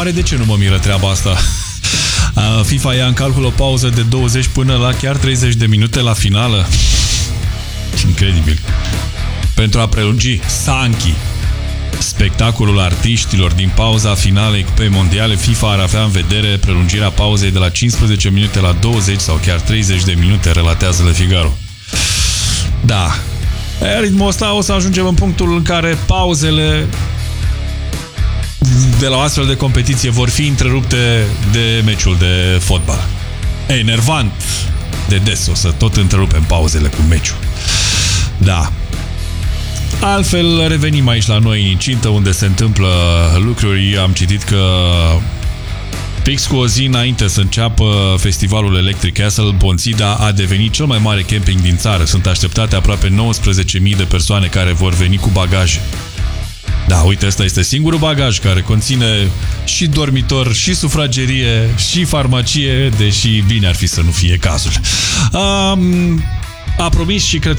mare de ce nu mă miră treaba asta. FIFA ia în calcul o pauză de 20 până la chiar 30 de minute la finală. Incredibil. Pentru a prelungi Sanchi spectacolul artiștilor din pauza finalei Cupei Mondiale, FIFA ar avea în vedere prelungirea pauzei de la 15 minute la 20 sau chiar 30 de minute, relatează Le Figaro. Da. Ritmul ăsta o să ajungem în punctul în care pauzele de la o astfel de competiție vor fi întrerupte de meciul de fotbal. E enervant de des, o să tot întrerupem pauzele cu meciul. Da. Altfel, revenim aici la noi în incintă, unde se întâmplă lucruri. Am citit că fix cu o zi înainte să înceapă festivalul Electric Castle, Pontida a devenit cel mai mare camping din țară. Sunt așteptate aproape 19.000 de persoane care vor veni cu bagaje. Da, uite, ăsta este singurul bagaj care conține și dormitor, și sufragerie, și farmacie, deși bine ar fi să nu fie cazul. A promis și cred